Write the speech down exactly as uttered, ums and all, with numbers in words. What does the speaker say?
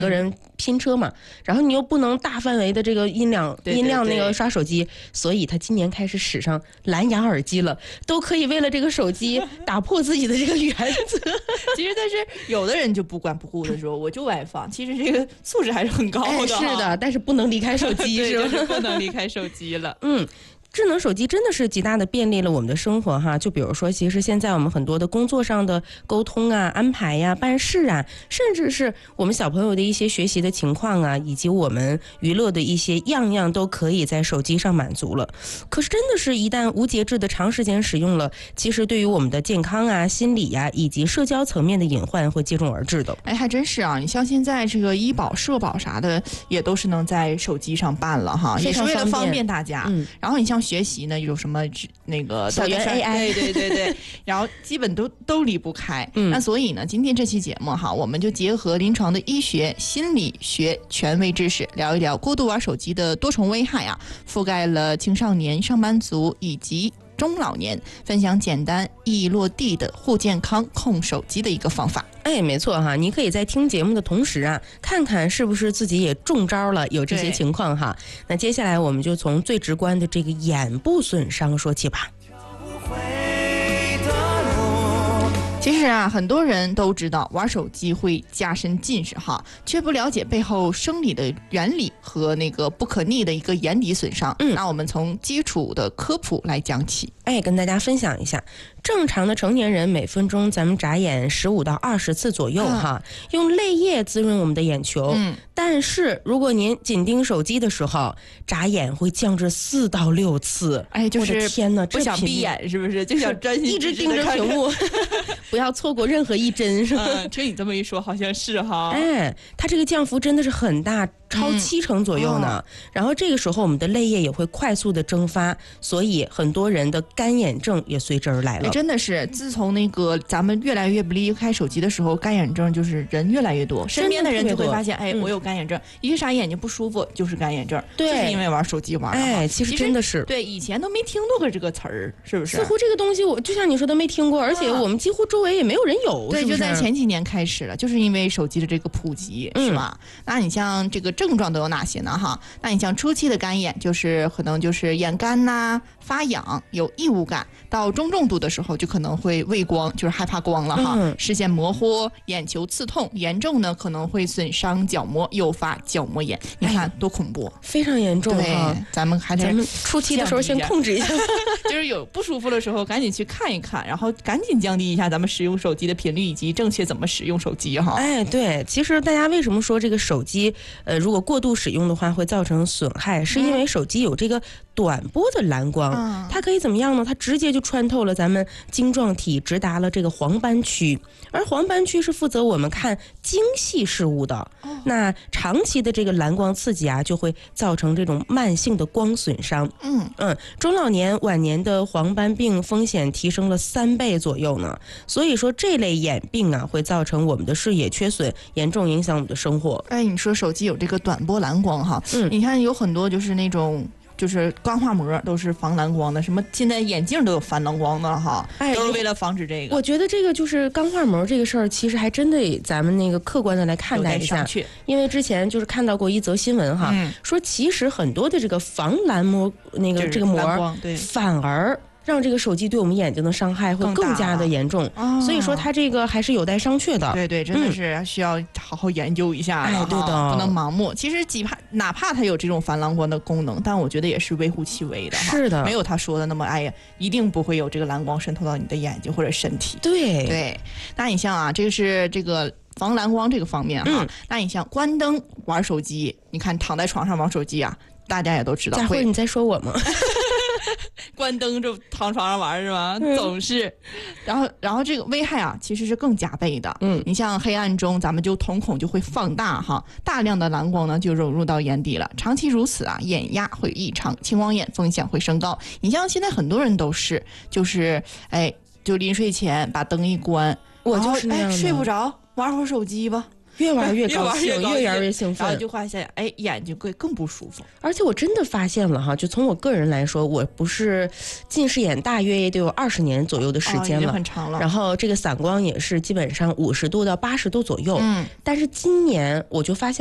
个人拼车嘛，然后你又不能大范围的这个音量对对对音量那个刷手机，所以他今年开始使上蓝牙耳机了，都可以为了这个手机打破自己的这个原则。 其实但是有的人就不管不顾的说我就外放，其实这个素质还是很高的、 哎、是的，但是不能离开手机对， 是吧？ 就是不能离开手机了。 嗯。智能手机真的是极大的便利了我们的生活哈，就比如说，其实现在我们很多的工作上的沟通啊、安排呀、办事啊，甚至是我们小朋友的一些学习的情况啊，以及我们娱乐的一些样样都可以在手机上满足了。可是真的是一旦无节制的长时间使用了，其实对于我们的健康啊、心理呀、啊、以及社交层面的隐患会接踵而至的。 哎，还真是啊！你像现在这个医保、社保啥的，也都是能在手机上办了哈，也是为了方便大家。嗯，然后你像学习呢，有什么那个小猿 A I， 对对对对，然后基本都都离不开。嗯，那所以呢，今天这期节目哈，我们就结合临床的医学、心理学权威知识，聊一聊过度玩手机的多重危害啊，覆盖了青少年、上班族以及中老年，分享简单易落地的护健康控手机的一个方法。 哎，没错哈，你可以在听节目的同时啊，看看是不是自己也中招了，有这些情况哈。那接下来我们就从最直观的这个眼部损伤说起吧。 其实啊，很多人都知道玩手机会加深近视哈，却不了解背后生理的原理和那个不可逆的一个眼底损伤。嗯，那我们从基础的科普来讲起。 哎，跟大家分享一下，正常的成年人每分钟咱们眨眼十五到二十次左右哈，嗯、用泪液滋润我们的眼球。嗯，但是如果您紧盯手机的时候，眨眼会降至四到六次。 哎，就是我的天哪， 不想闭眼是不是？就想专心一直盯着屏幕，不要错过任何一帧，是吧？ 嗯，听你这么一说，好像是哈。 哎，它这个降幅真的是很大。超七成左右呢、嗯哦、然后这个时候我们的泪液也会快速的蒸发，所以很多人的干眼症也随之而来了。 真的是自从那个咱们越来越不离开手机的时候，干眼症就是人越来越多，身边的人就会发现，哎，我有干眼症、嗯、一啥眼睛不舒服就是干眼症， 对， 就是因为玩手机玩。 哎，其实真的是对，以前都没听到过这个词儿，是不是？ 似乎这个东西我就像你说的没听过，而且我们几乎周围也没有人有。 对， 是不是就在前几年开始了，就是因为手机的这个普及、嗯、是吧？那你像这个症状都有哪些呢哈？那你像初期的干眼，就是可能就是眼干呐、啊、发痒、有异物感，到中重度的时候就可能会畏光，就是害怕光了哈，嗯、视线模糊、眼球刺痛，严重呢可能会损伤角膜，诱发角膜炎。你看、哎、多恐怖， 非常严重哈！ 咱们还得咱们初期的时候先控制一下， 就是有不舒服的时候赶紧去看一看，然后赶紧降低一下咱们使用手机的频率以及正确怎么使用手机哈。 哎，对，其实大家为什么说这个手机呃如果过度使用的话会造成损害，是因为手机有这个短波的蓝光、嗯、它可以怎么样呢？它直接就穿透了咱们晶状体，直达了这个黄斑区，而黄斑区是负责我们看精细事物的、哦、那长期的这个蓝光刺激啊，就会造成这种慢性的光损伤。嗯嗯，中老年晚年的黄斑病风险提升了三倍左右呢，所以说这类眼病啊会造成我们的视野缺损，严重影响我们的生活。 哎，你说手机有这个短波蓝光哈，嗯，你看有很多就是那种就是钢化膜都是防蓝光的，什么现在眼镜都有防蓝光的哈，哎，都是为了防止这个。 我觉得这个就是钢化膜这个事儿，其实还真得咱们那个客观的来看待一下，因为之前就是看到过一则新闻哈，嗯、说其实很多的这个防蓝膜那个这个膜，对，反而让这个手机对我们眼睛的伤害会更加的严重，哦、所以说它这个还是有待商榷的。 对对，真的是需要好好研究一下的、嗯、 哎，对的， 不能盲目。其实几怕哪怕它有这种防蓝光的功能，但我觉得也是微乎其微的。 是的， 没有他说的那么哎呀，一定不会有这个蓝光渗透到你的眼睛或者身体。 对对，那你像啊，这个是这个防蓝光这个方面哈，嗯、那你像关灯玩手机，你看躺在床上玩手机啊，大家也都知道。 佳慧，你在说我吗？ 关灯就躺床上玩是吗？嗯、总是，然后然后这个危害啊，其实是更加倍的。嗯，你像黑暗中，咱们就瞳孔就会放大哈，大量的蓝光呢就融入到眼底了。长期如此啊，眼压会异常，青光眼风险会升高。你像现在很多人都是，就是哎，就临睡前把灯一关， 我就是那样的、 哎、睡不着，玩会儿手机吧。 越玩越高兴， 越玩越高兴越玩越兴奋， 然后就发现哎眼睛会更不舒服。 而且我真的发现了哈，就从我个人来说，我不是近视眼大约也得有二十年左右的时间了， 哦、很长了。 然后这个散光也是基本上五十度到八十度左右。 嗯， 但是今年我就发现。